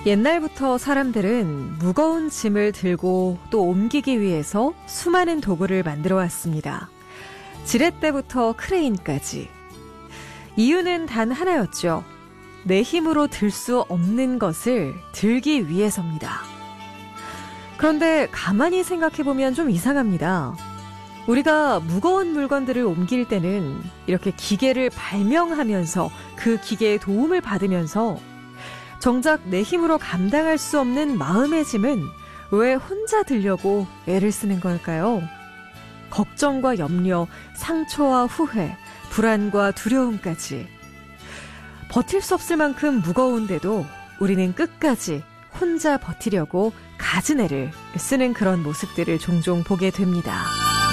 옛날부터 사람들은 무거운 짐을 들고 또 옮기기 위해서 수많은 도구를 만들어 왔습니다. 지렛대부터 크레인까지. 이유는 단 하나였죠. 내 힘으로 들 수 없는 것을 들기 위해서입니다. 그런데 가만히 생각해보면 좀 이상합니다. 우리가 무거운 물건들을 옮길 때는 이렇게 기계를 발명하면서 그 기계의 도움을 받으면서 정작 내 힘으로 감당할 수 없는 마음의 짐은 왜 혼자 들려고 애를 쓰는 걸까요? 걱정과 염려, 상처와 후회, 불안과 두려움까지. 버틸 수 없을 만큼 무거운데도 우리는 끝까지 혼자 버티려고 갖은 애를 쓰는 그런 모습들을 종종 보게 됩니다.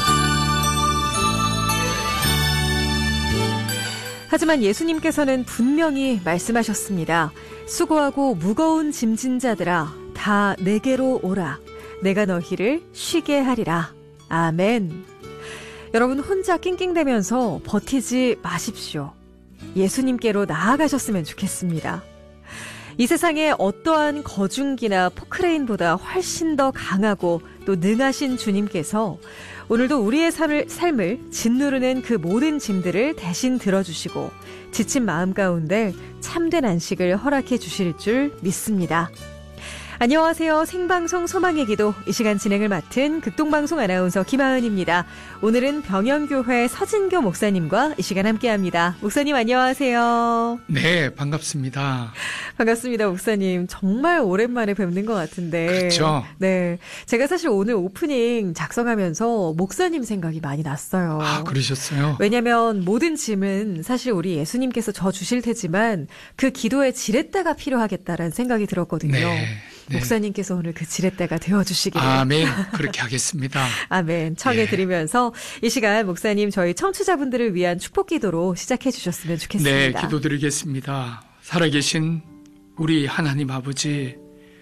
하지만 예수님께서는 분명히 말씀하셨습니다. 수고하고 무거운 짐진 자들아, 다 내게로 오라. 내가 너희를 쉬게 하리라. 아멘. 여러분 혼자 낑낑대면서 버티지 마십시오. 예수님께로 나아가셨으면 좋겠습니다. 이 세상에 어떠한 거중기나 포크레인보다 훨씬 더 강하고 또 능하신 주님께서 오늘도 우리의 삶을 짓누르는 그 모든 짐들을 대신 들어주시고 지친 마음 가운데 참된 안식을 허락해 주실 줄 믿습니다. 안녕하세요. 생방송 소망의 기도, 이 시간 진행을 맡은 극동방송 아나운서 김하은입니다. 오늘은 병영교회 서진교 목사님과 이 시간 함께합니다. 목사님 안녕하세요. 네, 반갑습니다. 반갑습니다, 목사님. 정말 오랜만에 뵙는 것 같은데. 그렇죠. 네, 제가 사실 오늘 오프닝 작성하면서 목사님 생각이 많이 났어요. 아, 그러셨어요? 왜냐하면 모든 짐은 사실 우리 예수님께서 져 주실 테지만 그 기도에 지렛대가 필요하겠다라는 생각이 들었거든요. 네. 목사님께서 오늘 그 지렛대가 되어주시기를. 아멘. 그렇게 하겠습니다. 아멘. 청해드리면서 이 시간 목사님 저희 청취자분들을 위한 축복기도로 시작해 주셨으면 좋겠습니다. 네, 기도드리겠습니다. 살아계신 우리 하나님 아버지,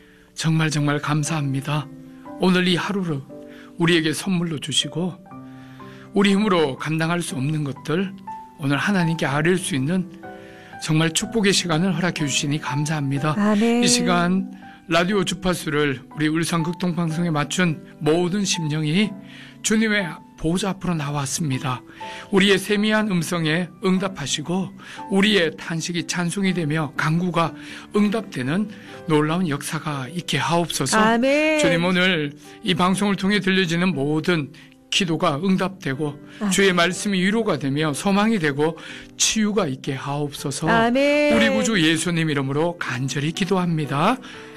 정말 감사합니다. 오늘 이 하루를 우리에게 선물로 주시고 우리 힘으로 감당할 수 없는 것들 오늘 하나님께 아뢰일 수 있는 정말 축복의 시간을 허락해 주시니 감사합니다. 아멘. 이 시간 라디오 주파수를 우리 울산 극동방송에 맞춘 모든 심령이 주님의 보좌 앞으로 나왔습니다. 우리의 세미한 음성에 응답하시고 우리의 탄식이 찬송이 되며 간구가 응답되는 놀라운 역사가 있게 하옵소서. 아멘. 주님, 오늘 이 방송을 통해 들려지는 모든 기도가 응답되고 주의 말씀이 위로가 되며 소망이 되고 치유가 있게 하옵소서. 아멘. 우리 구주 예수님 이름으로 간절히 기도합니다.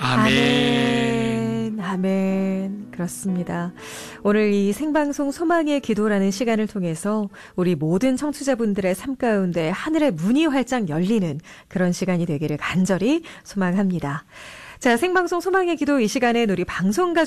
아멘. 아멘. 그렇습니다. 오늘 이 생방송 소망의 기도라는 시간을 통해서 우리 모든 청취자분들의 삶 가운데 하늘의 문이 활짝 열리는 그런 시간이 되기를 간절히 소망합니다. 자, 생방송 소망의 기도 이 시간엔 우리 방송가족